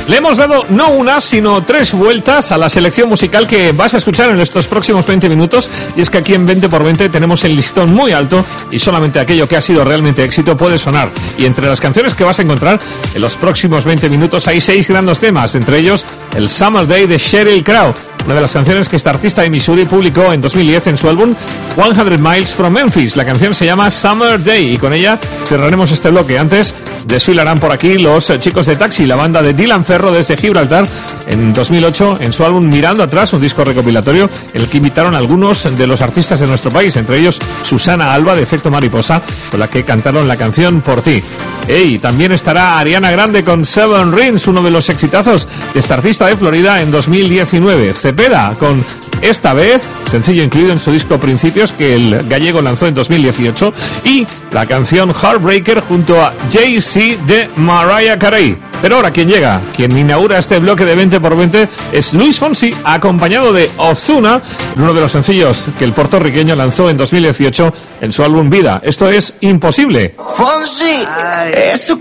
Le hemos dado no una, sino 3 vueltas a la selección musical que vas a escuchar en estos próximos 20 minutos. Y es que aquí en 20x20 tenemos el listón muy alto y solamente aquello que ha sido realmente éxito puede sonar. Y entre las canciones que vas a encontrar en los próximos 20 minutos hay 6 grandes temas, entre ellos el Summer Day de Sheryl Crow, una de las canciones que esta artista de Missouri publicó en 2010 en su álbum 100 Miles from Memphis. La canción se llama Summer Day y con ella cerraremos este bloque. Antes desfilarán por aquí los chicos de Taxi, la banda de Dylan Ferro desde Gibraltar, en 2008 en su álbum Mirando Atrás, un disco recopilatorio en el que invitaron a algunos de los artistas de nuestro país, entre ellos Susana Alba de Efecto Mariposa, con la que cantaron la canción Por Ti. Y también estará Ariana Grande con Seven Rings, uno de los exitazos de esta artista de Florida en 2019. Cepeda con Esta Vez, sencillo incluido en su disco Principios, que el gallego lanzó en 2018, y la canción Heartbreaker junto a Jay-Z de Mariah Carey. Pero ahora quien llega, quien inaugura este bloque de 20x20 es Luis Fonsi, acompañado de Ozuna, uno de los sencillos que el puertorriqueño lanzó en 2018 en su álbum Vida. Esto es Imposible. Fonsi, eso